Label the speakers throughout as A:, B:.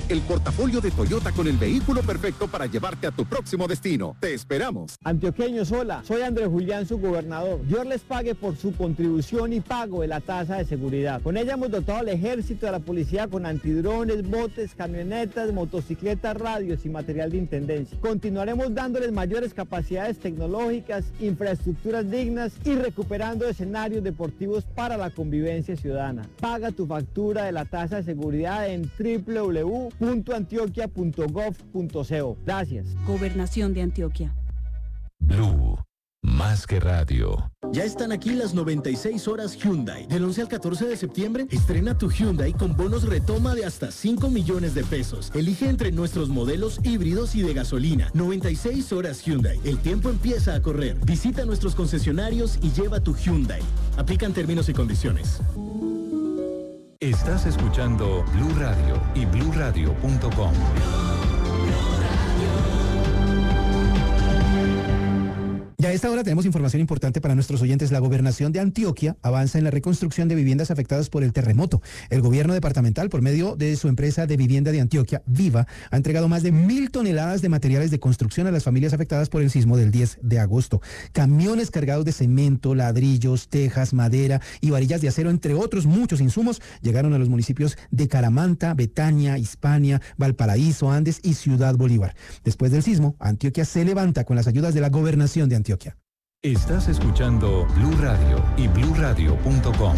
A: el portafolio de Toyota con el vehículo perfecto para llevarte a tu próximo destino. Te esperamos.
B: Antioqueños, hola, soy Andrés Julián, su gobernador. Dios les pague por su contribución y pago de la tasa de seguridad. Con ella hemos dotado al ejército y a la policía con antidrones, botes, camionetas, motocicletas, radios y material de intendencia. Continuaremos dándoles mayores capacidades tecnológicas, infraestructuras dignas y recuperando escenarios deportivos para la convivencia ciudadana. Paga tu factura de la tasa de seguridad en www.antioquia.gov.co. Gracias.
C: Gobernación de Antioquia.
D: Blue, más que radio.
E: Ya están aquí las 96 horas Hyundai. Del 11 al 14 de septiembre, estrena tu Hyundai con bonos retoma de hasta 5 millones de pesos. Elige entre nuestros modelos híbridos y de gasolina. 96 horas Hyundai. El tiempo empieza a correr. Visita nuestros concesionarios y lleva tu Hyundai. Aplican términos y condiciones.
D: Estás escuchando Blue Radio y bluradio.com.
F: Ya a esta hora tenemos información importante para nuestros oyentes. La gobernación de Antioquia avanza en la reconstrucción de viviendas afectadas por el terremoto. El gobierno departamental, por medio de su empresa de vivienda de Antioquia, Viva, ha entregado más de 1.000 toneladas de materiales de construcción a las familias afectadas por el sismo del 10 de agosto. Camiones cargados de cemento, ladrillos, tejas, madera y varillas de acero, entre otros muchos insumos, llegaron a los municipios de Caramanta, Betania, Hispania, Valparaíso, Andes y Ciudad Bolívar. Después del sismo, Antioquia se levanta con las ayudas de la gobernación de Antioquia.
D: Estás escuchando Blue Radio y bluradio.com.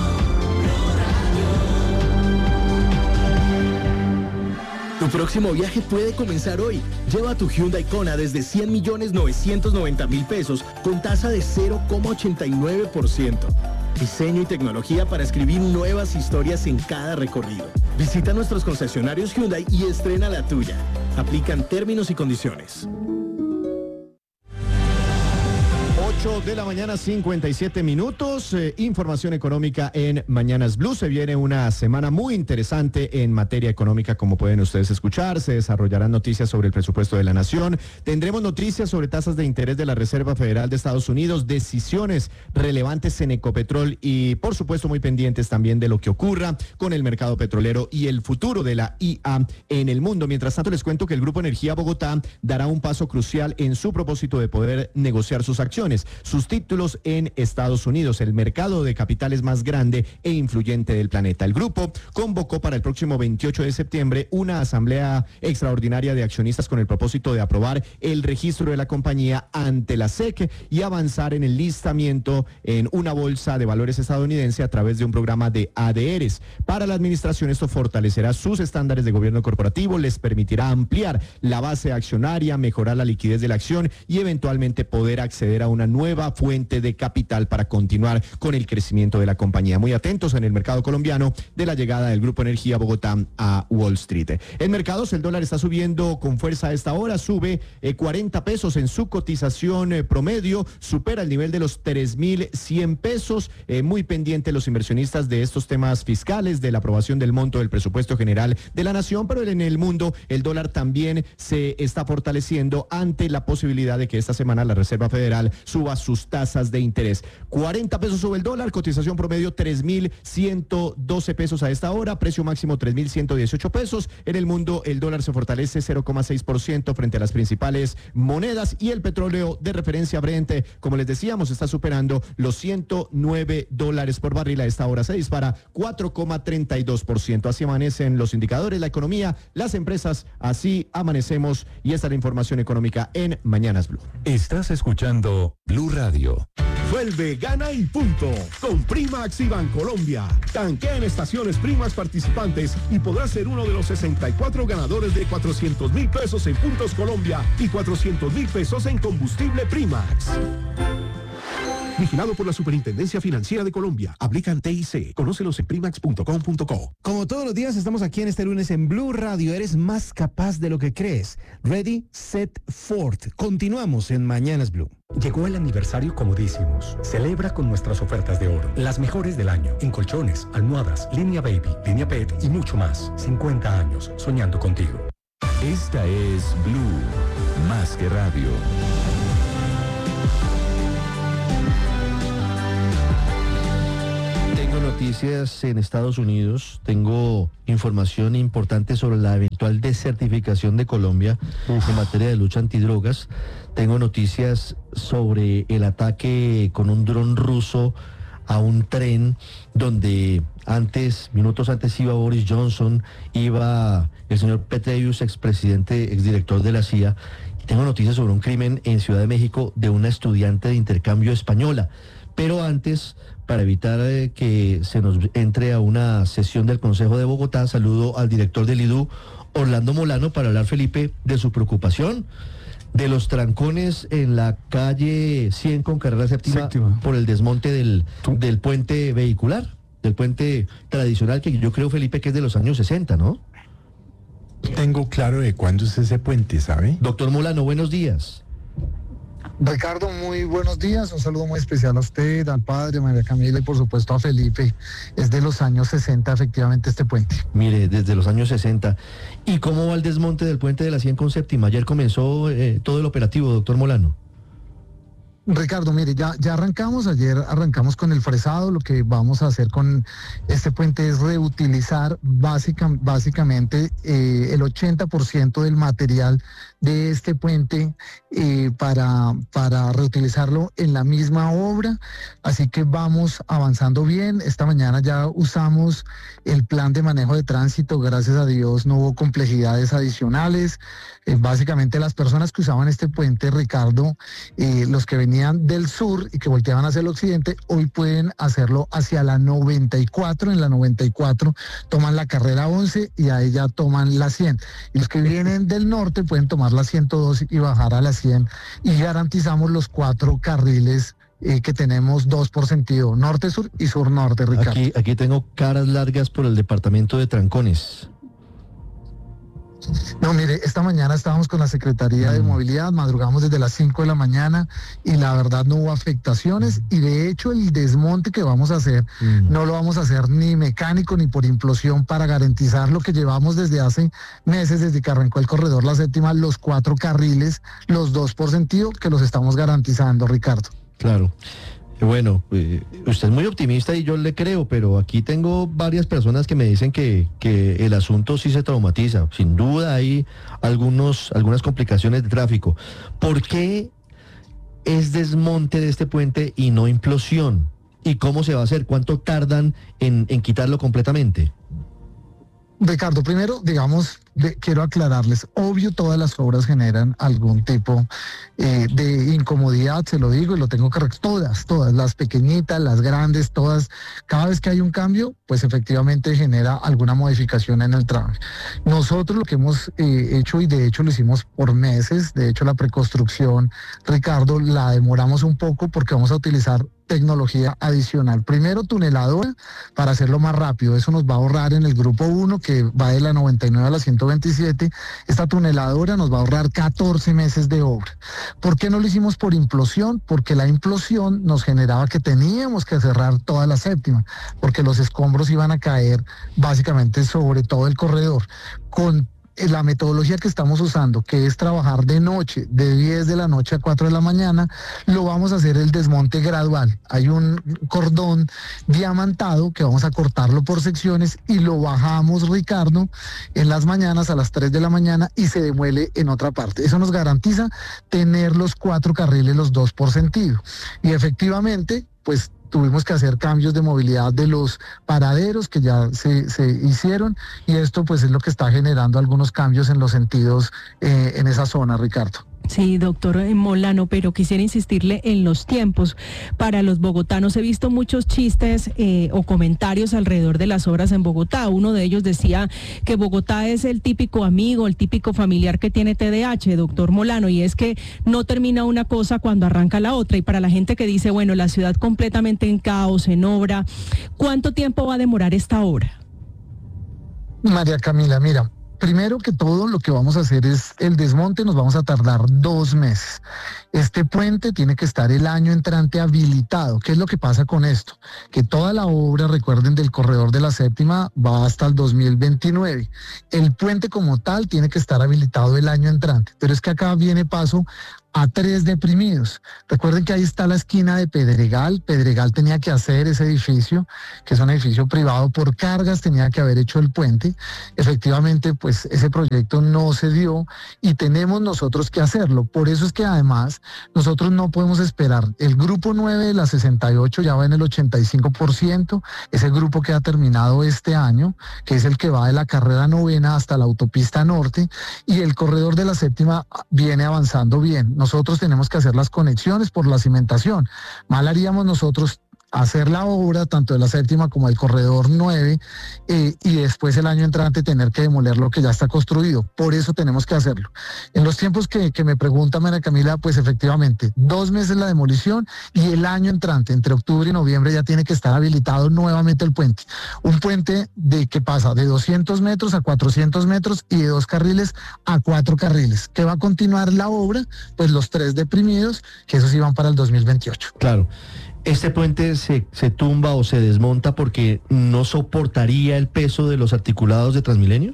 E: Tu próximo viaje puede comenzar hoy. Lleva tu Hyundai Kona desde 100.990.000 pesos con tasa de 0,89%. Diseño y tecnología para escribir nuevas historias en cada recorrido. Visita nuestros concesionarios Hyundai y estrena la tuya. Aplican términos y condiciones.
G: 8 de la mañana, 57 minutos. Información económica en Mañanas Blue. Se viene una semana muy interesante en materia económica, como pueden ustedes escuchar. Se desarrollarán noticias sobre el presupuesto de la nación. Tendremos noticias sobre tasas de interés de la Reserva Federal de Estados Unidos, decisiones relevantes en Ecopetrol y, por supuesto, muy pendientes también de lo que ocurra con el mercado petrolero y el futuro de la IA en el mundo. Mientras tanto, les cuento que el Grupo Energía Bogotá dará un paso crucial en su propósito de poder negociar sus acciones, sus títulos en Estados Unidos, el mercado de capitales más grande e influyente del planeta. El grupo convocó para el próximo 28 de septiembre una asamblea extraordinaria de accionistas con el propósito de aprobar el registro de la compañía ante la SEC y avanzar en el listamiento en una bolsa de valores estadounidense a través de un programa de ADRs. Para la administración, esto fortalecerá sus estándares de gobierno corporativo, les permitirá ampliar la base accionaria, mejorar la liquidez de la acción y eventualmente poder acceder a una nueva fuente de capital para continuar con el crecimiento de la compañía. Muy atentos en el mercado colombiano de la llegada del Grupo Energía Bogotá a Wall Street. En mercados, el dólar está subiendo con fuerza a esta hora, sube 40 pesos en su cotización promedio, supera el nivel de los 3.100 pesos. Muy pendiente los inversionistas de estos temas fiscales, de la aprobación del monto del presupuesto general de la nación, pero en el mundo el dólar también se está fortaleciendo ante la posibilidad de que esta semana la Reserva Federal suba sus tasas de interés. 40 pesos sube el dólar, cotización promedio 3.112 pesos a esta hora, precio máximo 3.118 pesos. En el mundo el dólar se fortalece 0,6% frente a las principales monedas y el petróleo de referencia Brent, como les decíamos, está superando los $109 por barril. A esta hora se dispara 4,32%. Así amanecen los indicadores, la economía, las empresas, así amanecemos y esta es la información económica en Mañanas Blue.
D: Estás escuchando Blue Radio.
H: Vuelve, gana y punto con Primax y Bancolombia. Tanquea en estaciones Primax participantes y podrás ser uno de los 64 ganadores de 400.000 pesos en Puntos Colombia y 400.000 pesos en combustible Primax. Vigilado por la Superintendencia Financiera de Colombia. Aplican TIC. Conócelos en primax.com.co.
F: Como todos los días, estamos aquí en este lunes en Blue Radio. Eres más capaz de lo que crees. Ready, set, forth. Continuamos en Mañanas Blue.
I: Llegó el aniversario Comodísimos. Celebra con nuestras ofertas de oro. Las mejores del año. En colchones, almohadas, línea baby, línea pet y mucho más. 50 años soñando contigo.
D: Esta es Blue, más que radio.
J: noticias en Estados Unidos. Tengo información importante sobre la eventual desertificación de Colombia en materia de lucha antidrogas. Tengo noticias sobre el ataque con un dron ruso a un tren donde minutos antes iba Boris Johnson, iba el señor Petraeus, exdirector de la CIA. Tengo noticias sobre un crimen en Ciudad de México de una estudiante de intercambio española. Pero antes, para evitar que se nos entre a una sesión del Consejo de Bogotá, saludo al director del IDU, Orlando Molano, para hablar, Felipe, de su preocupación de los trancones en la calle 100 con carrera séptima. Por el desmonte del puente vehicular, del puente tradicional, que yo creo, Felipe, que es de los años 60, ¿no?
K: Tengo claro de cuándo es ese puente, ¿sabe?
J: Doctor Molano, buenos días.
L: Ricardo, muy buenos días, un saludo muy especial a usted, al padre, María Camila y por supuesto a Felipe. Es de los años 60 efectivamente este puente.
J: Mire, desde los años 60. ¿Y cómo va el desmonte del puente de la 100 con séptima? Ayer comenzó todo el operativo, doctor Molano.
L: Ricardo, mire, ya arrancamos, ayer arrancamos con el fresado. Lo que vamos a hacer con este puente es reutilizar básicamente el 80% del material de este puente para reutilizarlo en la misma obra, así que vamos avanzando bien. Esta mañana ya usamos el plan de manejo de tránsito, gracias a Dios no hubo complejidades adicionales. Básicamente las personas que usaban este puente, Ricardo, los que venían del sur y que volteaban hacia el occidente, hoy pueden hacerlo hacia la 94, en la 94 toman la carrera 11 y a ella toman la 100. Y los que vienen del norte pueden tomar la 102 y bajar a la 100, y garantizamos los 4 carriles que tenemos, 2 por sentido norte-sur y sur-norte, Ricardo.
J: Aquí tengo caras largas por el departamento de trancones.
L: No, mire, esta mañana estábamos con la Secretaría de Movilidad, madrugamos desde las 5 de la mañana y la verdad no hubo afectaciones, y de hecho el desmonte que vamos a hacer no lo vamos a hacer ni mecánico ni por implosión, para garantizar lo que llevamos desde hace meses, desde que arrancó el corredor la séptima, los 4 carriles, los 2 por sentido, que los estamos garantizando, Ricardo.
J: Claro. Bueno, usted es muy optimista y yo le creo, pero aquí tengo varias personas que me dicen que el asunto sí se traumatiza. Sin duda hay algunas complicaciones de tráfico. ¿Por qué es desmonte de este puente y no implosión? ¿Y cómo se va a hacer? ¿Cuánto tardan en quitarlo completamente?
L: Ricardo, primero, digamos, quiero aclararles, obvio todas las obras generan algún tipo de incomodidad, se lo digo y lo tengo que todas, las pequeñitas, las grandes, todas, cada vez que hay un cambio, pues efectivamente genera alguna modificación en el tráfico. Nosotros lo que hemos hecho, y de hecho lo hicimos por meses, de hecho la preconstrucción, Ricardo, la demoramos un poco porque vamos a utilizar tecnología adicional. Primero, tuneladora para hacerlo más rápido. Eso nos va a ahorrar en el grupo 1, que va de la 99 a la 127. Esta tuneladora nos va a ahorrar 14 meses de obra. ¿Por qué no lo hicimos por implosión? Porque la implosión nos generaba que teníamos que cerrar toda la séptima, porque los escombros iban a caer básicamente sobre todo el corredor. Con la metodología que estamos usando, que es trabajar de noche, de 10 de la noche a 4 de la mañana, lo vamos a hacer el desmonte gradual. Hay un cordón diamantado que vamos a cortarlo por secciones y lo bajamos, Ricardo, en las mañanas a las 3 de la mañana y se demuele en otra parte. Eso nos garantiza tener los 4 carriles, los 2 por sentido. Y efectivamente, pues tuvimos que hacer cambios de movilidad de los paraderos que ya se hicieron, y esto pues es lo que está generando algunos cambios en los sentidos en esa zona, Ricardo.
M: Sí, doctor Molano, pero quisiera insistirle en los tiempos para los bogotanos. He visto muchos chistes o comentarios alrededor de las obras en Bogotá. Uno de ellos decía que Bogotá es el típico amigo, el típico familiar que tiene TDAH, doctor Molano, y es que no termina una cosa cuando arranca la otra. Y para la gente que dice, bueno, la ciudad completamente en caos, en obra, ¿cuánto tiempo va a demorar esta obra?
L: María Camila, mira, primero que todo lo que vamos a hacer es el desmonte, nos vamos a tardar 2 meses. Este puente tiene que estar el año entrante habilitado. ¿Qué es lo que pasa con esto? Que toda la obra, recuerden, del corredor de la séptima va hasta el 2029. El puente como tal tiene que estar habilitado el año entrante, pero es que acá viene paso a 3 deprimidos. Recuerden que ahí está la esquina de Pedregal. Pedregal tenía que hacer ese edificio, que es un edificio privado por cargas, tenía que haber hecho el puente. Efectivamente, pues ese proyecto no se dio y tenemos nosotros que hacerlo. Por eso es que además nosotros no podemos esperar. El grupo 9 de la 68 ya va en el 85%. Ese grupo que ha terminado este año, que es el que va de la carrera 9 hasta la autopista norte, y el corredor de la 7ª viene avanzando bien. Nosotros tenemos que hacer las conexiones por la cimentación. Mal haríamos nosotros hacer la obra tanto de la 7ª como del corredor 9 y después el año entrante tener que demoler lo que ya está construido. Por eso tenemos que hacerlo. En los tiempos que me pregunta María Camila, pues efectivamente 2 meses la demolición y el año entrante, entre octubre y noviembre, ya tiene que estar habilitado nuevamente el puente. Un puente que pasa de 200 metros a 400 metros y de 2 carriles a 4 carriles. ¿Qué va a continuar la obra? Pues los 3 deprimidos, que esos iban para el 2028.
J: Claro. ¿Este puente se tumba o se desmonta porque no soportaría el peso de los articulados de Transmilenio?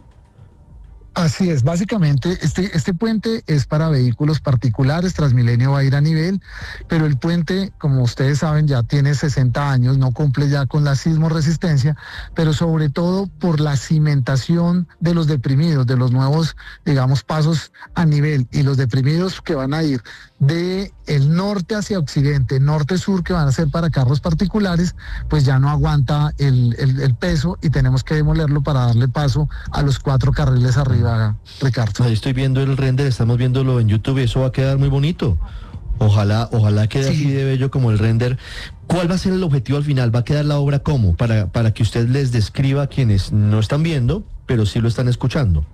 L: Así es, básicamente este puente es para vehículos particulares, Transmilenio va a ir a nivel, pero el puente, como ustedes saben, ya tiene 60 años, no cumple ya con la sismoresistencia, pero sobre todo por la cimentación de los deprimidos, de los nuevos, digamos, pasos a nivel, y los deprimidos que van a ir de el norte hacia occidente, norte-sur, que van a ser para carros particulares, pues ya no aguanta el peso y tenemos que demolerlo para darle paso a los 4 carriles arriba, Ricardo.
J: Ahí estoy viendo el render, estamos viéndolo en YouTube y eso va a quedar muy bonito. Ojalá quede así de bello como el render. ¿Cuál va a ser el objetivo al final? ¿Va a quedar la obra cómo? Para que usted les describa a quienes no están viendo, pero sí lo están escuchando.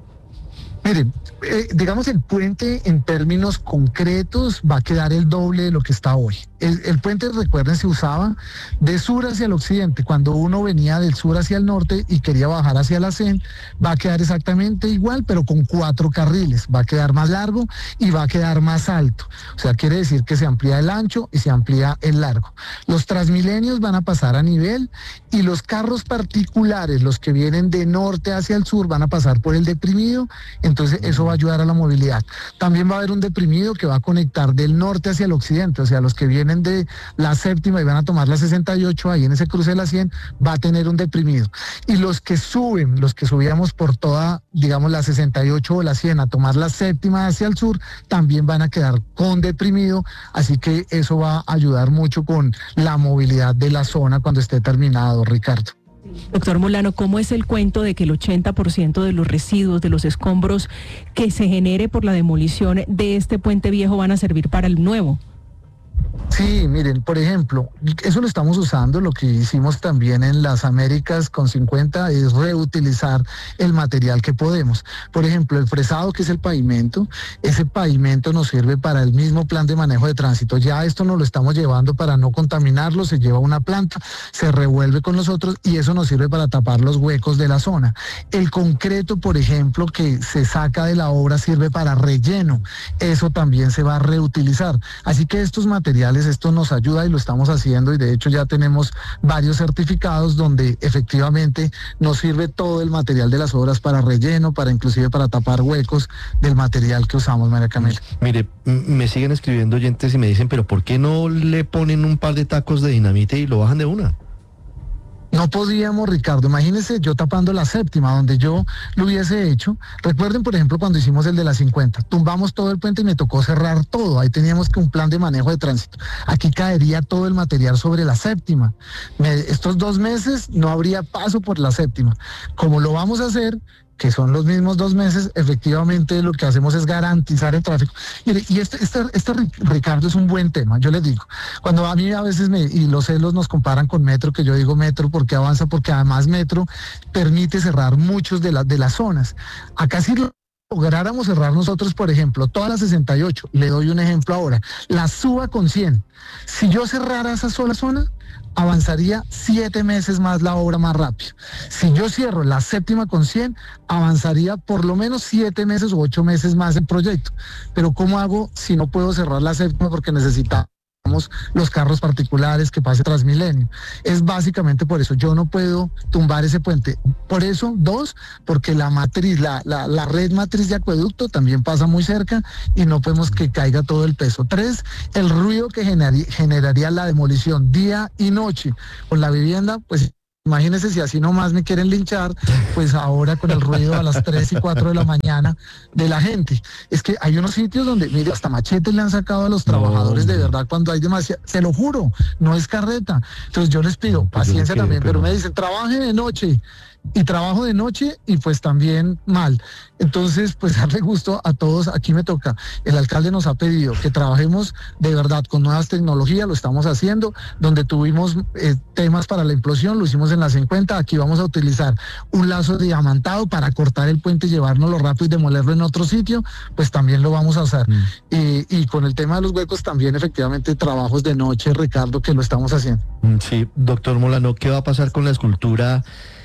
L: Miren, digamos el puente en términos concretos va a quedar el doble de lo que está hoy. El puente, recuerden, se usaba de sur hacia el occidente. Cuando uno venía del sur hacia el norte y quería bajar hacia la CEN, va a quedar exactamente igual, pero con 4 carriles. Va a quedar más largo y va a quedar más alto. O sea, quiere decir que se amplía el ancho y se amplía el largo. Los Transmilenios van a pasar a nivel y los carros particulares, los que vienen de norte hacia el sur, van a pasar por el deprimido. Entonces eso va a ayudar a la movilidad. También va a haber un deprimido que va a conectar del norte hacia el occidente, o sea, los que vienen de la 7ª y van a tomar la 68, ahí en ese cruce de la 100, va a tener un deprimido. Y los que subíamos por toda, digamos, la 68 o la 100 a tomar la 7ª hacia el sur, también van a quedar con deprimido, así que eso va a ayudar mucho con la movilidad de la zona cuando esté terminado, Ricardo.
M: Doctor Molano, ¿cómo es el cuento de que el 80% de los residuos, de los escombros que se genere por la demolición de este puente viejo van a servir para el nuevo?
L: Sí, miren, por ejemplo, eso lo estamos usando, lo que hicimos también en las Américas con 50 es reutilizar el material que podemos. Por ejemplo, el fresado, que es el pavimento, ese pavimento nos sirve para el mismo plan de manejo de tránsito. Ya esto nos lo estamos llevando para no contaminarlo, se lleva a una planta, se revuelve con los otros y eso nos sirve para tapar los huecos de la zona. El concreto, por ejemplo, que se saca de la obra sirve para relleno, eso también se va a reutilizar. Así que estos materiales, esto nos ayuda y lo estamos haciendo y de hecho ya tenemos varios certificados donde efectivamente nos sirve todo el material de las obras para relleno, para inclusive para tapar huecos del material que usamos, María Camila.
J: Mire, me siguen escribiendo oyentes y me dicen, pero ¿por qué no le ponen un par de tacos de dinamita y lo bajan de una?
L: No podíamos, Ricardo, imagínense yo tapando la 7ª, donde yo lo hubiese hecho. Recuerden, por ejemplo, cuando hicimos el de la 50, tumbamos todo el puente y me tocó cerrar todo. Ahí teníamos que un plan de manejo de tránsito. Aquí caería todo el material sobre la 7ª. Estos 2 meses no habría paso por la 7ª. Como lo vamos a hacer, que son los mismos 2 meses, efectivamente lo que hacemos es garantizar el tráfico. Y este Ricardo, es un buen tema, yo les digo. Cuando a mí a veces y los celos nos comparan con Metro, que yo digo Metro porque avanza, porque además Metro permite cerrar muchos de las zonas. Acá sí lográramos cerrar nosotros, por ejemplo, toda la 68, le doy un ejemplo ahora, la suba con 100. Si yo cerrara esa sola zona, avanzaría 7 meses más la obra más rápido. Si yo cierro la 7ª con 100, avanzaría por lo menos 7 meses o 8 meses más el proyecto. Pero ¿cómo hago si no puedo cerrar la 7ª porque necesitamos los carros particulares, que pase Transmilenio. Es básicamente por eso, yo no puedo tumbar ese puente. Por eso, 2, porque la matriz, la red matriz de acueducto también pasa muy cerca y no podemos que caiga todo el peso. 3, el ruido que generaría la demolición día y noche con la vivienda, pues imagínense si así nomás me quieren linchar, pues ahora con el ruido a las 3 y 4 de la mañana de la gente. Es que hay unos sitios donde, mire, hasta machetes le han sacado a los trabajadores de verdad cuando hay demasiado, se lo juro, no es carreta. Entonces yo les pido paciencia también, pero me dicen, trabaje de noche. Y trabajo de noche y pues también mal. Entonces, pues darle gusto a todos. Aquí me toca. El alcalde nos ha pedido que trabajemos de verdad con nuevas tecnologías, lo estamos haciendo. Donde tuvimos temas para la implosión, lo hicimos en la 50. Aquí vamos a utilizar un lazo diamantado para cortar el puente y llevárnoslo rápido y demolerlo en otro sitio, pues también lo vamos a hacer. Y con el tema de los huecos también efectivamente trabajos de noche, Ricardo, que lo estamos haciendo.
J: Sí, doctor Molano, ¿qué va a pasar con la escultura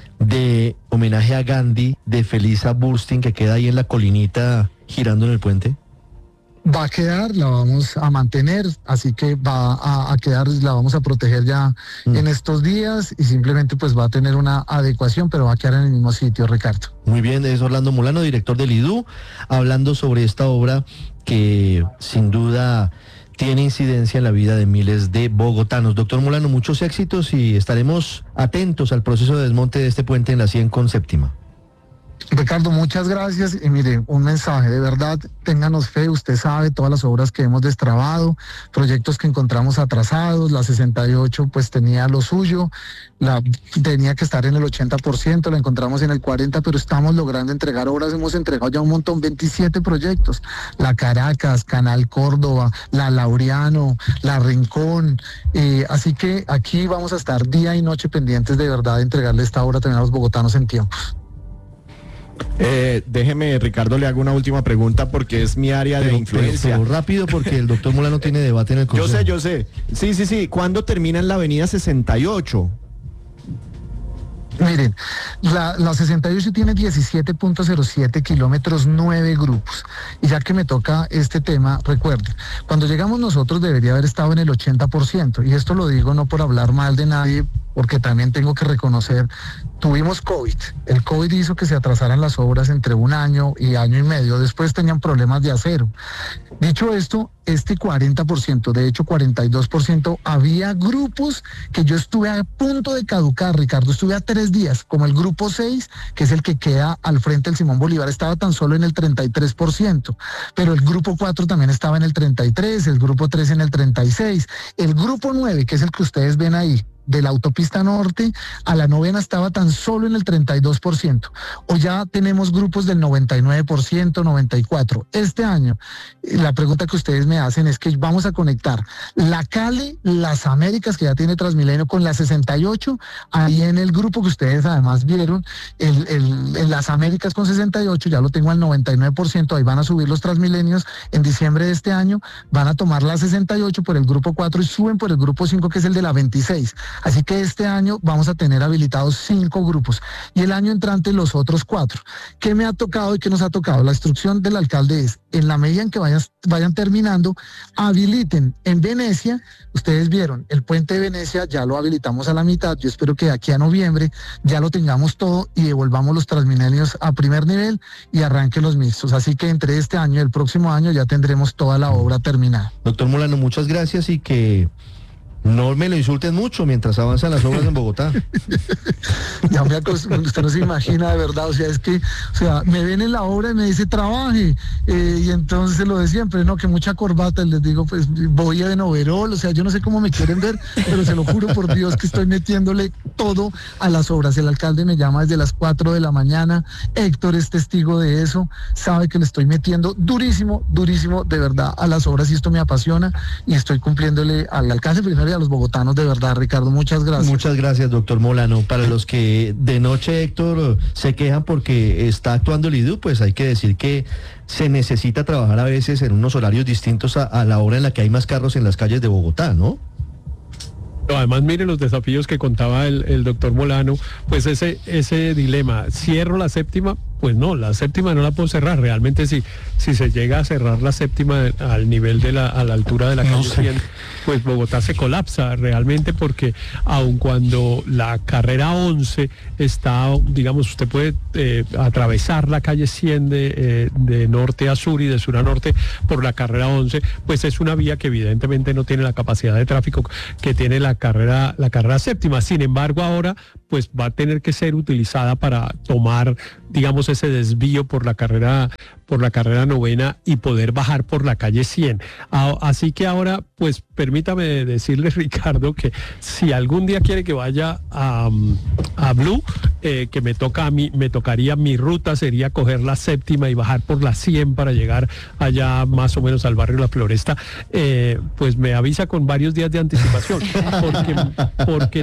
J: de homenaje a Gandhi de Felisa Burstyn que queda ahí en la colinita girando en el puente?
L: Va a quedar, la vamos a mantener, así que va a quedar, la vamos a proteger ya en estos días y simplemente pues va a tener una adecuación, pero va a quedar en el mismo sitio, Ricardo.
J: Muy bien, es Orlando Molano, director del IDU, hablando sobre esta obra que sin duda tiene incidencia en la vida de miles de bogotanos. Doctor Molano, muchos éxitos y estaremos atentos al proceso de desmonte de este puente en la 100 con séptima.
L: Ricardo, muchas gracias y mire, un mensaje, de verdad, ténganos fe, usted sabe todas las obras que hemos destrabado, proyectos que encontramos atrasados, la 68 pues tenía lo suyo, tenía que estar en el 80%, la encontramos en el 40%, pero estamos logrando entregar obras, hemos entregado ya un montón, 27 proyectos, la Caracas, Canal Córdoba, la Laureano, la Rincón, así que aquí vamos a estar día y noche pendientes de verdad de entregarle esta obra también a los bogotanos en tiempos.
G: Déjeme, Ricardo, le hago una última pregunta porque es mi área de influencia.
J: Pero rápido porque el doctor Molano tiene debate en el consejo.
G: Yo sé. Sí. ¿Cuándo termina en la avenida 68?
L: Miren, la 68 tiene 17.07 kilómetros, 9 grupos. Y ya que me toca este tema, recuerden, cuando llegamos nosotros debería haber estado en el 80%. Y esto lo digo no por hablar mal de nadie, porque también tengo que reconocer, tuvimos COVID. El COVID hizo que se atrasaran las obras entre 1 año y año y medio. Después tenían problemas de acero. Dicho esto, este 40%, de hecho 42%, había grupos que yo estuve a punto de caducar, Ricardo. Estuve a 3 días, como el grupo 6, que es el que queda al frente del Simón Bolívar, estaba tan solo en el 33%. Pero el grupo 4 también estaba en el 33%, el grupo 3 en el 36%. El grupo 9, que es el que ustedes ven ahí, de la autopista norte a la 9ª estaba tan solo en el 32%. O ya tenemos grupos del 99%, 94%. Este año, la pregunta que ustedes me hacen es que vamos a conectar la Cali, las Américas, que ya tiene Transmilenio, con la 68, ahí en el grupo que ustedes además vieron, en las Américas con 68, ya lo tengo al 99%, ahí van a subir los Transmilenios en diciembre de este año, van a tomar la 68 por el grupo 4 y suben por el grupo 5, que es el de la 26. Así que este año vamos a tener habilitados 5 grupos y el año entrante los otros 4. ¿Qué me ha tocado y qué nos ha tocado? La instrucción del alcalde es, en la medida en que vayan terminando, habiliten en Venecia. Ustedes vieron, el puente de Venecia ya lo habilitamos a la mitad. Yo espero que de aquí a noviembre ya lo tengamos todo y devolvamos los Transmilenios a primer nivel y arranquen los mixtos. Así que entre este año y el próximo año ya tendremos toda la obra terminada.
J: Doctor Molano, muchas gracias y que no me lo insulten mucho mientras avanzan las obras en Bogotá.
L: Ya usted no se imagina de verdad, o sea, es que, o sea, me ven en la obra y me dice trabaje, y entonces lo de siempre, no, que mucha corbata, y les digo, pues voy en overol, o sea, yo no sé cómo me quieren ver, pero se lo juro por Dios que estoy metiéndole todo a las obras. El alcalde me llama desde las 4 de la mañana, Héctor es testigo de eso, sabe que le estoy metiendo durísimo, de verdad, a las obras y esto me apasiona y estoy cumpliéndole al alcalde primero y a los bogotanos, de verdad, Ricardo, muchas gracias.
J: Muchas gracias, doctor Molano. Para los que de noche, Héctor, se quejan porque está actuando el IDU, pues hay que decir que se necesita trabajar a veces en unos horarios distintos a la hora en la que hay más carros en las calles de Bogotá, ¿no?
N: Además, miren los desafíos que contaba el doctor Molano, pues ese dilema, cierro la séptima, pues pues no, la séptima no la puedo cerrar. Realmente si se llega a cerrar la séptima al nivel a la altura de la calle 100, pues Bogotá se colapsa realmente, porque aun cuando la carrera 11 está, digamos, usted puede atravesar la calle 100 de norte a sur y de sur a norte por la carrera 11, pues es una vía que evidentemente no tiene la capacidad de tráfico que tiene la carrera séptima. Sin embargo, ahora pues va a tener que ser utilizada para tomar, digamos, ese desvío por la carrera novena y poder bajar por la calle 100. Así que ahora, pues permítame decirle, Ricardo, que si algún día quiere que vaya a Blue, que me tocaría, mi ruta sería coger la séptima y bajar por la 100 para llegar allá más o menos al barrio La Floresta. Pues me avisa con varios días de anticipación, porque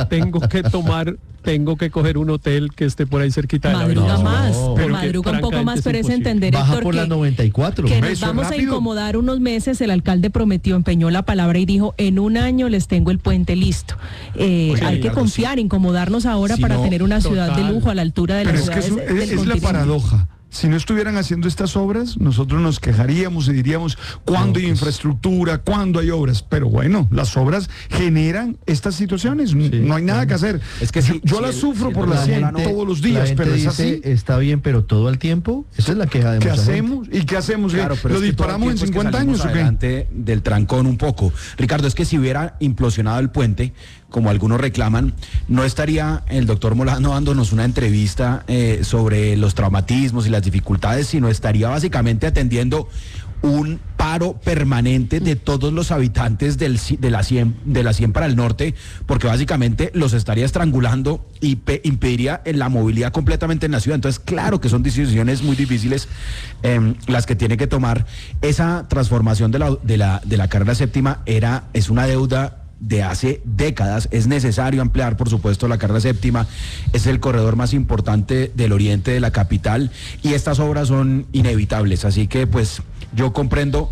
N: tengo que coger un hotel que esté por ahí cerquita de la
M: avenida. Madruga un poco más, pero es entender,
J: baja
M: Héctor,
J: por la 94.
M: Que nos vamos a incomodar unos meses. El alcalde empeñó la palabra y dijo, en un año les tengo el puente listo. Hay que confiar, incomodarnos ahora para tener una ciudad de lujo a la altura de las ciudades del continente.
O: Es la paradoja. Si no estuvieran haciendo estas obras, nosotros nos quejaríamos y diríamos cuándo hay infraestructura, cuándo hay obras. Pero bueno, las obras generan estas situaciones. Sí, no hay nada que hacer. Es que yo las sufro por la 100 todos los días, pero es así.
J: Está bien, pero todo el tiempo. Esa es la queja de mucha gente.
O: ¿Qué hacemos? ¿Y qué hacemos? Claro, ¿lo disparamos en 50 años o qué?
P: Del trancón un poco. Ricardo, es que si hubiera implosionado el puente, como algunos reclaman, no estaría el doctor Molano dándonos una entrevista sobre los traumatismos y las dificultades, sino estaría básicamente atendiendo un paro permanente de todos los habitantes de la 100 para el norte, porque básicamente los estaría estrangulando y impediría la movilidad completamente en la ciudad. Entonces, claro que son decisiones muy difíciles las que tiene que tomar. Esa transformación de la carrera séptima es una deuda de hace décadas. Es necesario ampliar, por supuesto, la carrera séptima. Es el corredor más importante del oriente de la capital y estas obras son inevitables. Así que pues yo comprendo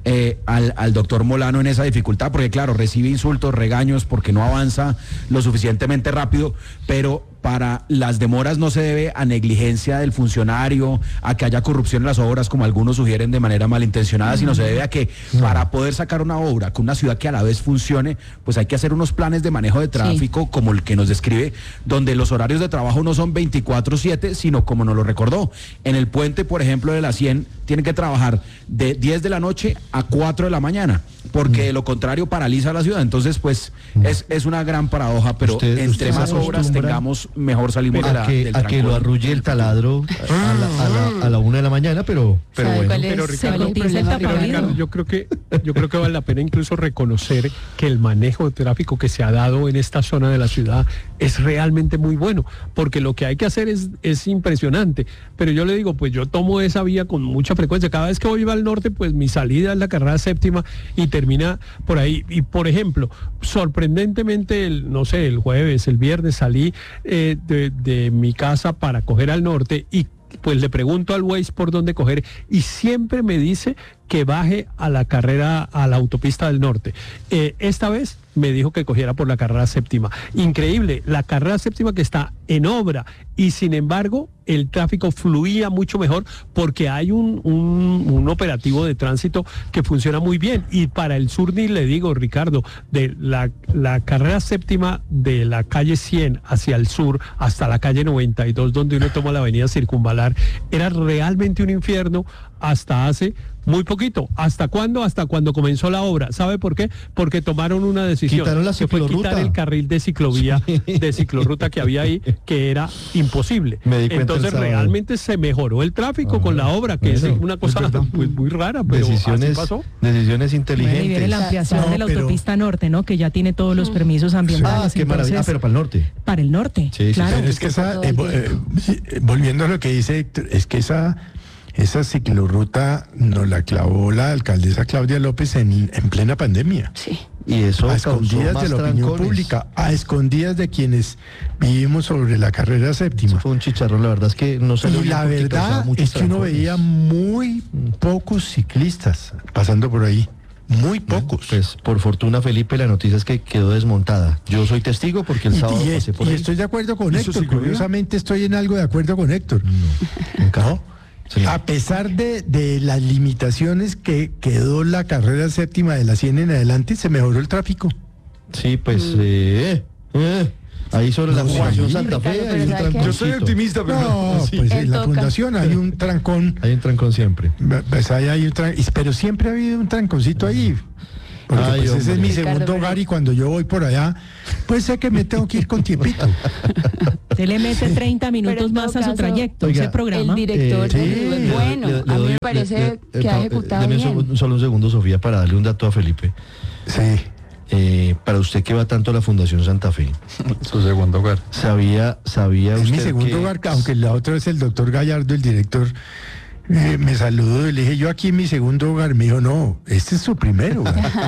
P: al doctor Molano en esa dificultad, porque claro, recibe insultos, regaños porque no avanza lo suficientemente rápido, pero para las demoras no se debe a negligencia del funcionario, a que haya corrupción en las obras, como algunos sugieren de manera malintencionada, sino se debe a que para poder sacar una obra con una ciudad que a la vez funcione, pues hay que hacer unos planes de manejo de tráfico, como el que nos describe, donde los horarios de trabajo no son 24/7, sino como nos lo recordó. En el puente, por ejemplo, de la 100, tienen que trabajar de 10 de la noche a 4 de la mañana, porque de lo contrario paraliza la ciudad. Entonces, pues, es una gran paradoja, pero entre más obras tengamos, mejor salimos del trancón.
J: A que lo arrulle el taladro a la 1 de la mañana, pero bueno.
N: Pero Ricardo, yo creo que vale la pena incluso reconocer que el manejo de tráfico que se ha dado en esta zona de la ciudad es realmente muy bueno, porque lo que hay que hacer es impresionante. Pero yo le digo, pues yo tomo esa vía con mucha frecuencia. Cada vez que voy al norte, pues mi salida es la carrera séptima y termina por ahí. Y por ejemplo, sorprendentemente, el jueves, el viernes salí de mi casa para coger al norte y pues le pregunto al Waze por dónde coger y siempre me dice que baje a la autopista del norte. Esta vez me dijo que cogiera por la carrera séptima. Increíble, la carrera séptima que está en obra y sin embargo el tráfico fluía mucho mejor porque hay un operativo de tránsito que funciona muy bien. Y para el sur, ni le digo, Ricardo, de la carrera séptima de la calle 100 hacia el sur hasta la calle 92, donde uno toma la avenida Circunvalar, era realmente un infierno hasta hace muy poquito. ¿Hasta cuándo? Hasta cuando comenzó la obra. ¿Sabe por qué? Porque tomaron una decisión, que fue quitar el carril de ciclovía, de ciclorruta que había ahí, que era imposible. Entonces realmente se mejoró el tráfico con la obra, que es una cosa pues muy rara, pero así pasó.
J: Decisiones inteligentes.
M: Y viene la ampliación de la autopista norte, ¿no? Que ya que ya tiene todos los permisos ambientales.
J: Qué maravilla. Pero para el norte.
M: Para el norte,
K: sí,
M: claro.
K: Pero es que volviendo a lo que dice Héctor, es que esa ciclorruta nos la clavó la alcaldesa Claudia López en plena pandemia.
M: Sí.
J: Y eso
K: a escondidas de la opinión pública, a escondidas de quienes vivimos sobre la carrera séptima.
J: Eso fue un chicharrón, la verdad es que no se.
K: Y la verdad es que uno veía muy pocos ciclistas pasando por ahí. Muy pocos.
J: Pues por fortuna, Felipe, la noticia es que quedó desmontada. Yo soy testigo porque el sábado pasé por ahí.
K: Estoy de acuerdo con
O: ¿Eso
K: Héctor.
O: sí,
K: Curiosamente estoy en algo de acuerdo con Héctor.
J: ¿No?
K: A pesar de las limitaciones que quedó la carrera séptima de la 100 en adelante, se mejoró el tráfico.
J: Sí, pues ahí sobre la Fundación Santa Fe hay un tranconcito.
O: Yo soy optimista, pero
K: no,
J: sí.
K: pues en la fundación hay un trancón.
J: Hay un trancón siempre.
K: Pues ahí hay un pero siempre ha habido un tranconcito ahí. Porque pues ese es mi segundo hogar y cuando yo voy por allá, pues sé que me tengo que ir con tiempito.
M: Se le mete 30 minutos más a su trayecto.
J: Oiga,
M: ese programa.
Q: El director es bueno. A mí me parece que ha ejecutado bien.
J: Solo un segundo, Sofía, para darle un dato a Felipe.
K: Sí.
J: Para usted que va tanto a la Fundación Santa Fe.
R: Su segundo hogar.
J: ¿Sabía
K: es
J: usted
K: mi segundo hogar, aunque la otra es el doctor Gallardo, el director. Me saludó y le dije, yo aquí en mi segundo hogar. Me dijo, no, este es su primero.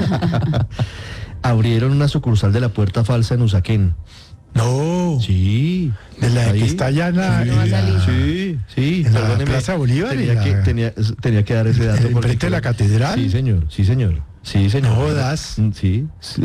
J: Abrieron una sucursal de la Puerta Falsa en Usaquén.
K: No.
J: Sí.
K: De la que está allá en la...
J: Sí.
K: En la Plaza Bolívar.
J: Tenía que dar ese dato.
K: ¿Frente a la catedral?
J: Sí, señor. Sí, señor.
K: No jodas.
J: Sí,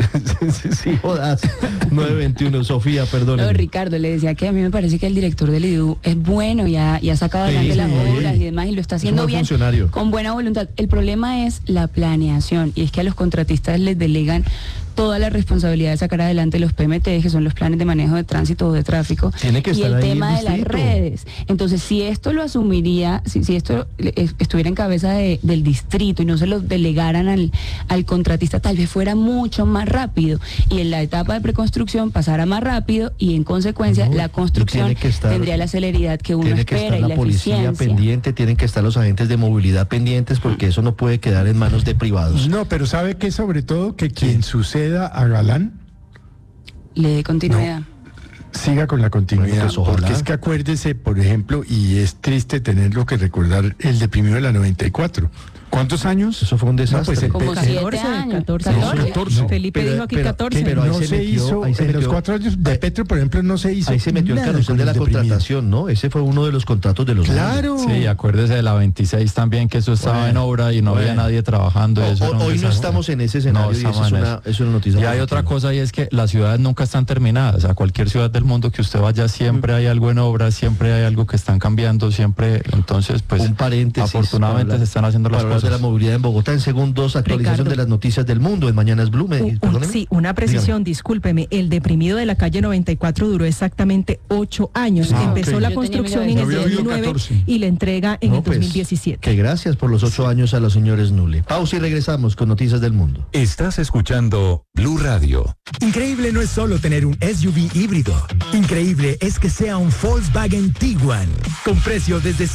J: jodas. 921, Sofía, perdón.
Q: No, Ricardo, le decía que a mí me parece que el director del IDU es bueno y ha sacado adelante las obras y demás, y lo está haciendo bien, con buena voluntad. El problema es la planeación, y es que a los contratistas les delegan toda la responsabilidad de sacar adelante los PMT, que son los planes de manejo de tránsito o de tráfico,
J: tiene que estar
Q: y el
J: ahí
Q: tema de las redes. Entonces, si esto lo asumiría, si esto estuviera en cabeza del distrito y no se lo delegaran al contratista, tal vez fuera mucho más rápido, y en la etapa de preconstrucción pasara más rápido, y en consecuencia la construcción tendría la celeridad que uno espera y la
J: policía pendiente, tienen que estar los agentes de movilidad pendientes, porque eso no puede quedar en manos de privados.
K: No, pero ¿sabe qué? Sobre todo que quien suceda a Galán
Q: le dé continuidad.
K: Siga con la continuidad,
J: pues,
K: porque es que acuérdese, por ejemplo, y es triste tenerlo que recordar, el deprimido de la 94.
O: ¿Cuántos años?
J: Eso fue un desastre.
Q: Como 14 años. 14.
M: Felipe dijo aquí 14.
K: Pero no se hizo, en los 4 años de Petro, por ejemplo, no se hizo.
J: Ahí se metió el carrusel de la contratación, ¿no? Ese fue uno de los contratos de los
K: Claro.
R: Sí, acuérdese de la 26 también, que eso estaba en obra y no había nadie trabajando.
J: Hoy no estamos en ese escenario, y eso es una noticia.
R: Y hay otra cosa, y es que las ciudades nunca están terminadas. A cualquier ciudad del mundo que usted vaya, siempre hay algo en obra, siempre hay algo que están cambiando, siempre. Entonces, pues,
J: un paréntesis,
R: afortunadamente se están haciendo las cosas.
J: De la movilidad en Bogotá en segundos, actualización
M: Ricardo,
J: de las noticias del mundo en Mañanas Blue.
M: Sí, una precisión, discúlpeme, el deprimido de la calle 94 duró exactamente 8 años. Empezó la construcción en el 2009 y la entrega en el 2017.
J: Que gracias por los 8 años a los señores Nule. Pausa y regresamos con noticias del mundo.
D: Estás escuchando Blue Radio.
S: Increíble no es solo tener un SUV híbrido. Increíble es que sea un Volkswagen Tiguan, con precio desde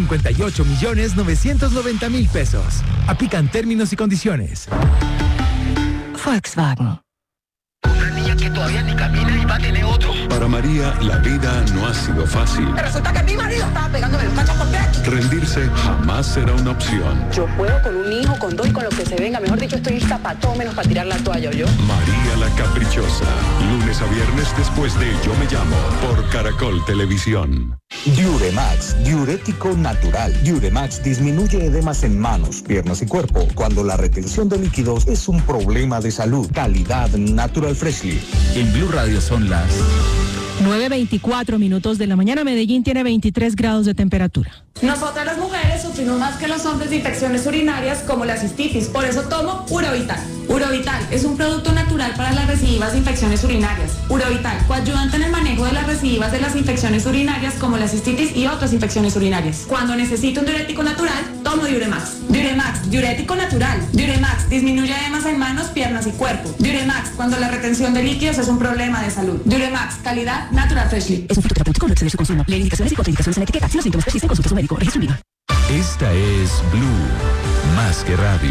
S: 158.990.000 pesos. Aplican términos y condiciones.
T: Volkswagen. Una niña que todavía ni camina y va a tener otro.
H: Para María, la vida no ha sido fácil.
T: Resulta que mi marido estaba pegándome el cacho por qué.
H: Rendirse jamás será una opción.
U: Yo puedo con un hijo, con 2 y con lo que se venga. Mejor dicho, estoy lista para todo menos para tirar la toalla, ¿yo?
H: María la Caprichosa. Lunes a viernes después de Yo Me Llamo. Por Caracol Televisión.
V: Diuremax, diurético natural. Diuremax disminuye edemas en manos, piernas y cuerpo cuando la retención de líquidos es un problema de salud. Calidad Natural Freshly.
D: En Blue Radio son las
M: 9:24 minutos de la mañana. Medellín tiene 23 grados de temperatura.
W: Nosotras las mujeres sufrimos más que los hombres de infecciones urinarias como la cistitis, por eso tomo Urovital. Urovital es un producto natural para las recidivas de infecciones urinarias. Urovital, coayudante en el manejo de las recidivas de las infecciones urinarias como la cistitis y otras infecciones urinarias. Cuando necesito un diurético natural, tomo Diuremax. Diuremax, diurético natural. Diuremax, disminuye edemas en manos, piernas y cuerpo. Diuremax, cuando la retención de líquidos es un problema de salud. Diuremax, calidad Natural Freshly.
T: Es un fruto terapéutico, no exceder su consumo. Lee indicaciones y contraindicaciones en la etiqueta. Si los síntomas persisten, consulte a su médico. Registro en vigor.
D: Esta es Blue, más que radio.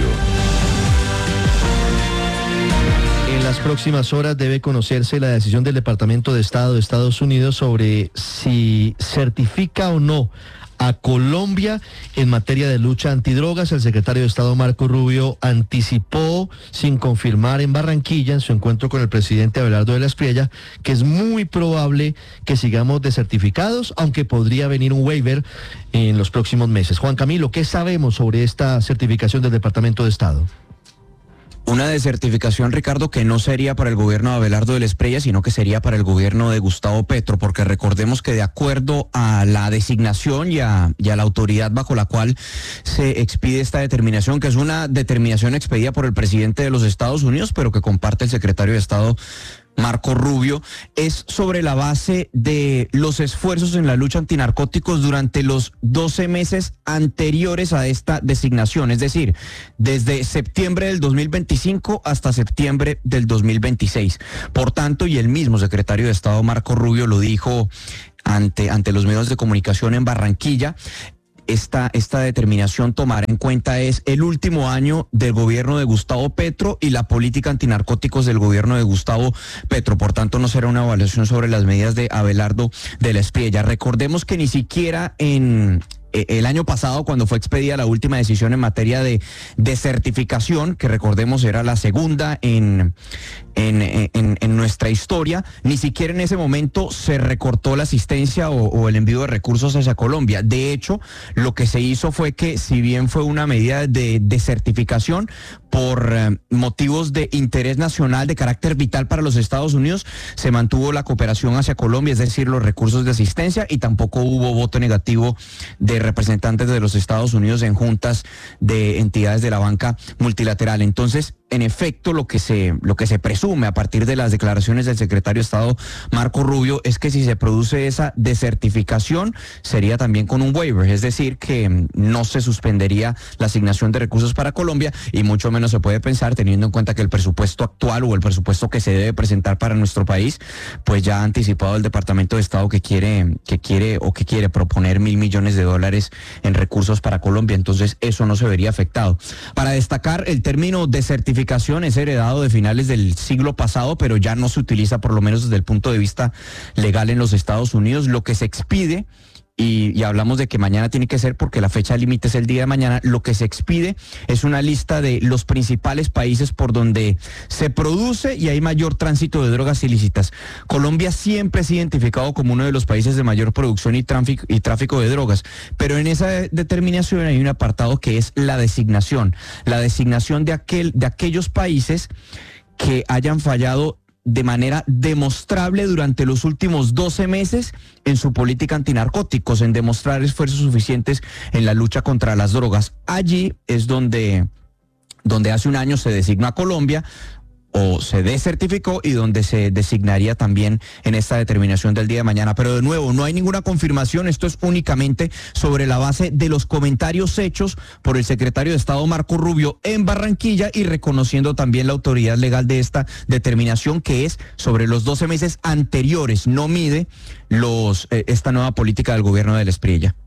J: En las próximas horas debe conocerse la decisión del Departamento de Estado de Estados Unidos sobre si certifica o no a Colombia en materia de lucha antidrogas. El secretario de Estado Marco Rubio anticipó, sin confirmar, en Barranquilla, en su encuentro con el presidente Abelardo de la Espriella, que es muy probable que sigamos desertificados, aunque podría venir un waiver en los próximos meses. Juan Camilo, ¿qué sabemos sobre esta certificación del Departamento de Estado?
P: Una desertificación, Ricardo, que no sería para el gobierno de Abelardo del Espriella, sino que sería para el gobierno de Gustavo Petro, porque recordemos que de acuerdo a la designación y a la autoridad bajo la cual se expide esta determinación, que es una determinación expedida por el presidente de los Estados Unidos, pero que comparte el secretario de Estado Marco Rubio, es sobre la base de los esfuerzos en la lucha antinarcóticos durante los 12 meses anteriores a esta designación, es decir, desde septiembre del 2025 hasta septiembre del 2026. Por tanto, y el mismo secretario de Estado Marco Rubio lo dijo ante los medios de comunicación en Barranquilla, esta determinación tomar en cuenta es el último año del gobierno de Gustavo Petro y la política antinarcóticos del gobierno de Gustavo Petro. Por tanto, no será una evaluación sobre las medidas de Abelardo del Espriella. Recordemos que ni siquiera en el año pasado, cuando fue expedida la última decisión en materia de desertificación, que recordemos era la segunda en nuestra historia, ni siquiera en ese momento se recortó la asistencia o el envío de recursos hacia Colombia. De hecho, lo que se hizo fue que, si bien fue una medida de desertificación por motivos de interés nacional de carácter vital para los Estados Unidos, se mantuvo la cooperación hacia Colombia, es decir, los recursos de asistencia, y tampoco hubo voto negativo de representantes de los Estados Unidos en juntas de entidades de la banca multilateral. Entonces, en efecto, lo que se presume a partir de las declaraciones del secretario de Estado Marco Rubio es que si se produce esa desertificación sería también con un waiver, es decir, que no se suspendería la asignación de recursos para Colombia, y mucho menos se puede pensar, teniendo en cuenta que el presupuesto actual o el presupuesto que se debe presentar para nuestro país, pues ya ha anticipado el Departamento de Estado que quiere proponer $1.000 millones en recursos para Colombia. Entonces eso no se vería afectado. Para destacar, el término desertificación es heredado de finales del siglo pasado, pero ya no se utiliza, por lo menos desde el punto de vista legal, en los Estados Unidos. Lo que se expide, y hablamos de que mañana tiene que ser porque la fecha límite es el día de mañana, lo que se expide es una lista de los principales países por donde se produce y hay mayor tránsito de drogas ilícitas. Colombia siempre es identificado como uno de los países de mayor producción y tráfico de drogas, pero en esa determinación hay un apartado que es la designación de aquellos países que hayan fallado de manera demostrable durante los últimos 12 meses en su política antinarcóticos, en demostrar esfuerzos suficientes en la lucha contra las drogas. Allí es donde hace un año se designó a Colombia, o se desertificó, y donde se designaría también en esta determinación del día de mañana. Pero de nuevo, no hay ninguna confirmación, esto es únicamente sobre la base de los comentarios hechos por el secretario de Estado Marco Rubio en Barranquilla, y reconociendo también la autoridad legal de esta determinación, que es sobre los 12 meses anteriores, no mide esta nueva política del gobierno del Espriella.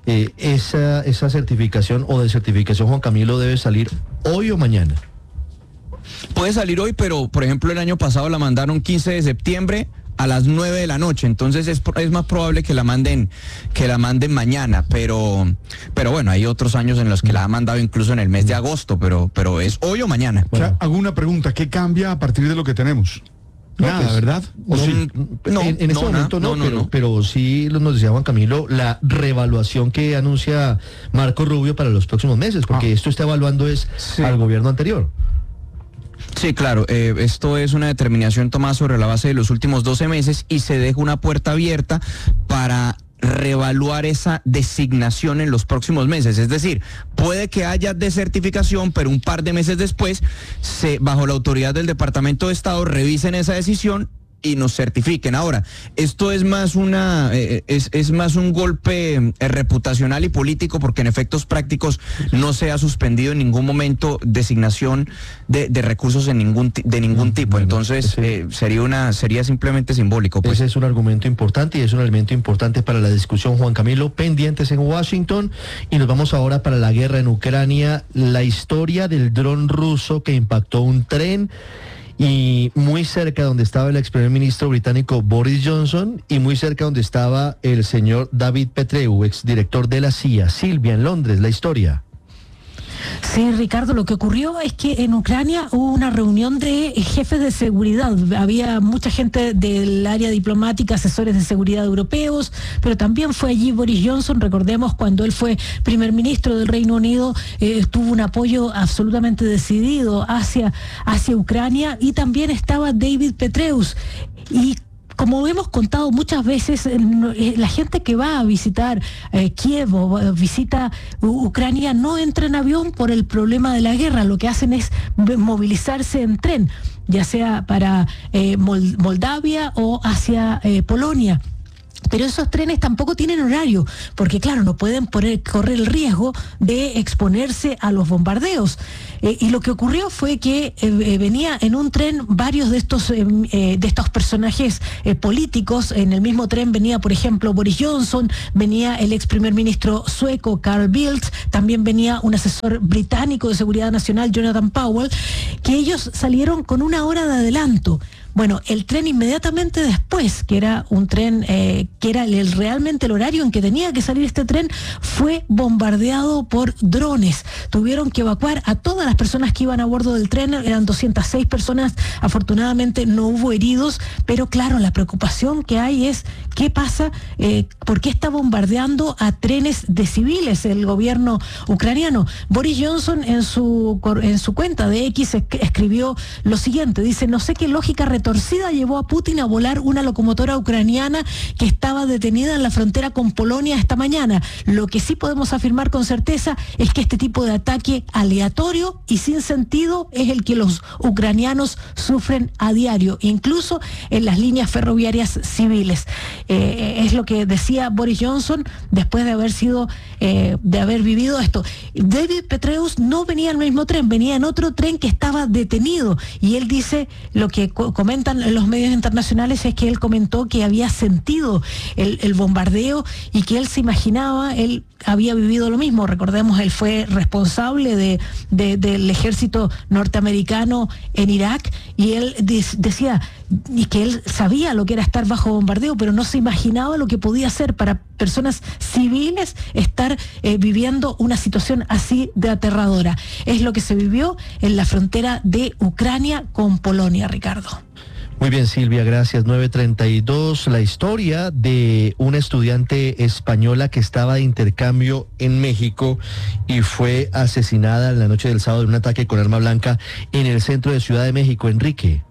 J: Esa certificación o desertificación, Juan Camilo, debe salir hoy o mañana.
P: Puede salir hoy, pero por ejemplo el año pasado la mandaron 15 de septiembre a las 9 de la noche, entonces es más probable que la manden mañana, pero bueno, hay otros años en los que la han mandado incluso en el mes de agosto, pero es hoy o mañana.
O: O sea, hago una pregunta, ¿qué cambia a partir de lo que tenemos? Nada,
J: pues,
O: ¿verdad? ¿O sí?
J: En este momento no, pero sí nos decía Juan Camilo la reevaluación que anuncia Marco Rubio para los próximos meses, porque esto está evaluando al gobierno anterior.
P: Sí, claro, esto es una determinación tomada sobre la base de los últimos 12 meses y se deja una puerta abierta para reevaluar esa designación en los próximos meses. Es decir, puede que haya desertificación, pero un par de meses después, bajo la autoridad del Departamento de Estado, revisen esa decisión y nos certifiquen. Ahora, esto es más es más un golpe reputacional y político, porque en efectos prácticos no se ha suspendido en ningún momento designación de recursos de ningún tipo. Bueno, entonces sería simplemente simbólico. Pues.
J: Ese es un argumento importante y es un elemento importante para la discusión, Juan Camilo. Pendientes en Washington, y nos vamos ahora para la guerra en Ucrania. La historia del dron ruso que impactó un tren, y muy cerca donde estaba el ex primer ministro británico Boris Johnson, y muy cerca donde estaba el señor David Petraeus, ex director de la CIA. Silvia, en Londres, la historia.
A: Sí, Ricardo, lo que ocurrió es que en Ucrania hubo una reunión de jefes de seguridad. Había mucha gente del área diplomática, asesores de seguridad europeos, pero también fue allí Boris Johnson. Recordemos, cuando él fue primer ministro del Reino Unido, tuvo un apoyo absolutamente decidido hacia Ucrania, y también estaba David Petraeus. Y como hemos contado muchas veces, la gente que va a visitar Kiev o visita Ucrania no entra en avión por el problema de la guerra. Lo que hacen es movilizarse en tren, ya sea para Moldavia o hacia Polonia. Pero esos trenes tampoco tienen horario, porque claro, no pueden correr el riesgo de exponerse a los bombardeos. Y lo que ocurrió fue que venía en un tren varios de estos personajes políticos. En el mismo tren venía, por ejemplo, Boris Johnson, venía el ex primer ministro sueco Carl Bildt, también venía un asesor británico de seguridad nacional, Jonathan Powell, que ellos salieron con 1 hora de adelanto. Bueno, el tren inmediatamente después, que era un tren, que era realmente el horario en que tenía que salir este tren, fue bombardeado por drones. Tuvieron que evacuar a todas las personas que iban a bordo del tren. Eran 206 personas, afortunadamente no hubo heridos, pero claro, la preocupación que hay es qué pasa, por qué está bombardeando a trenes de civiles el gobierno ucraniano. Boris Johnson en su cuenta de X escribió lo siguiente, dice: no sé qué lógica retorcida llevó a Putin a volar una locomotora ucraniana que estaba detenida en la frontera con Polonia esta mañana. Lo que sí podemos afirmar con certeza es que este tipo de ataque aleatorio y sin sentido es el que los ucranianos sufren a diario, incluso en las líneas ferroviarias civiles. Es lo que decía Boris Johnson después de haber vivido esto. David Petraeus no venía en el mismo tren, venía en otro tren que estaba detenido, y él dice, lo que comentan los medios internacionales es que él comentó que había sentido el bombardeo y que él se imaginaba, él había vivido lo mismo. Recordemos, él fue responsable del ejército norteamericano en Irak, y él decía y que él sabía lo que era estar bajo bombardeo, pero no se imaginaba lo que podía ser para personas civiles estar viviendo una situación así de aterradora. Es lo que se vivió en la frontera de Ucrania con Polonia, Ricardo.
J: Muy bien, Silvia, gracias. 9:32, la historia de una estudiante española que estaba de intercambio en México y fue asesinada en la noche del sábado en un ataque con arma blanca en el centro de Ciudad de México. Enrique.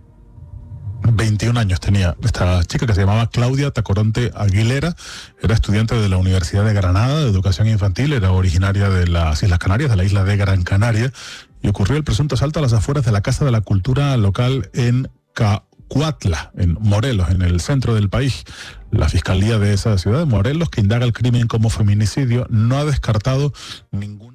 B: 21 años tenía esta chica, que se llamaba Claudia Tacoronte Aguilera. Era estudiante de la Universidad de Granada de Educación Infantil, era originaria de las Islas Canarias, de la isla de Gran Canaria, y ocurrió el presunto asalto a las afueras de la Casa de la Cultura local en Cuautla, en Morelos, en el centro del país. La Fiscalía de esa ciudad de Morelos, que indaga el crimen como feminicidio, no ha descartado ninguna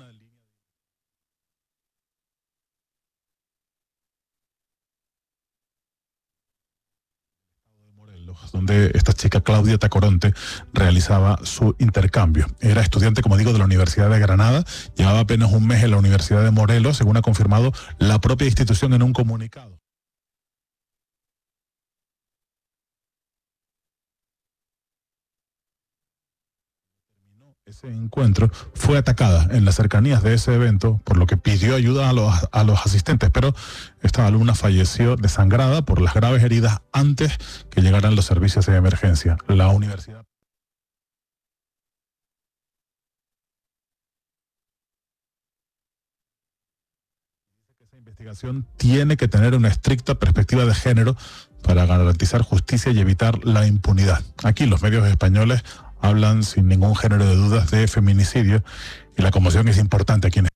B: donde esta chica Claudia Tacoronte realizaba su intercambio. Era estudiante, como digo, de la Universidad de Granada, llevaba apenas un mes en la Universidad de Morelos, según ha confirmado la propia institución en un comunicado. Ese encuentro fue atacada en las cercanías de ese evento, por lo que pidió ayuda a los asistentes, pero esta alumna falleció desangrada por las graves heridas antes que llegaran los servicios de emergencia. La universidad dice que esa investigación tiene que tener una estricta perspectiva de género para garantizar justicia y evitar la impunidad. Aquí los medios españoles hablan sin ningún género de dudas de feminicidio, y la conmoción es importante aquí en